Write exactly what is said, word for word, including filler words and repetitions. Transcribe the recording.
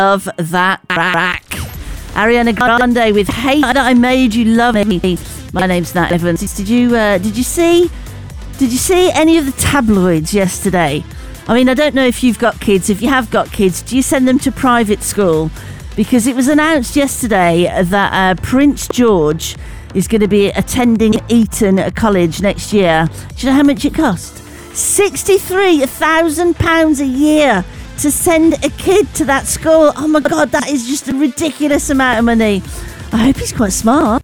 love that track. Ariana Grande with "Hate That I Made You Love Me." My name's Nat Evans. Did you uh, did you see did you see any of the tabloids yesterday? I mean, I don't know if you've got kids. If you have got kids, do you send them to private school? Because it was announced yesterday that uh, Prince George is going to be attending Eton College next year. Do you know how much it cost? sixty-three thousand pounds a year to send a kid to that school. Oh my God, that is just a ridiculous amount of money. I hope he's quite smart.